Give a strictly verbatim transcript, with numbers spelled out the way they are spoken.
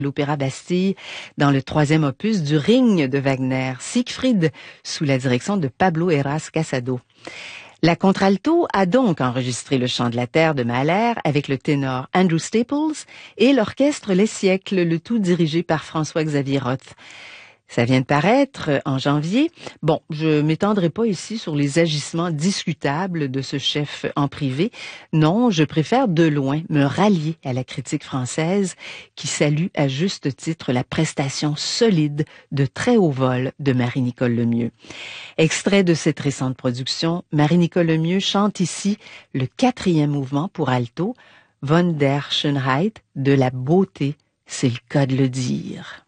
l'Opéra Bastille dans le troisième opus du Ring de Wagner, Siegfried, sous la direction de Pablo Heras Casado. La contralto a donc enregistré le chant de la terre de Mahler avec le ténor Andrew Staples et l'orchestre Les Siècles, le tout dirigé par François-Xavier Roth. Ça vient de paraître en janvier. Bon, je m'étendrai pas ici sur les agissements discutables de ce chef en privé. Non, je préfère de loin me rallier à la critique française qui salue à juste titre la prestation solide de très haut vol de Marie-Nicole Lemieux. Extrait de cette récente production, Marie-Nicole Lemieux chante ici le quatrième mouvement pour alto, Von der Schönheit, de la beauté, c'est le cas de le dire.